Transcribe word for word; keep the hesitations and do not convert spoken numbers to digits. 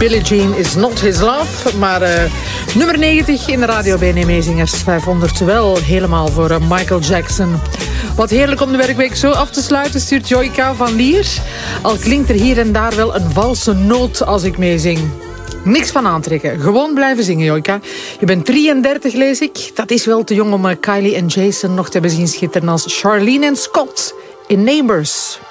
Billie Jean is not his love. Maar uh, nummer negentig in de Radio B N Meezingers vijfhonderd wel helemaal voor uh, Michael Jackson. Wat heerlijk om de werkweek zo af te sluiten, stuurt Joyka van Lier. Al klinkt er hier en daar wel een valse noot als ik meezing. Niks van aantrekken. Gewoon blijven zingen, Joyka. Je bent drieëndertig, lees ik. Dat is wel te jong om uh, Kylie en Jason nog te hebben zien schitteren als Charlene en Scott in Neighbours.